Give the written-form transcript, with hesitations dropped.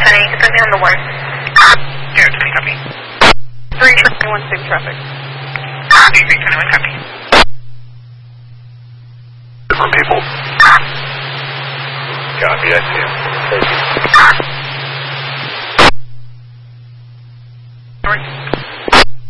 10, you can put me on the 1. Yeah, 20, copy. 321 safe traffic. 321, copy. Different people. Copy, I see him. Thank you. North.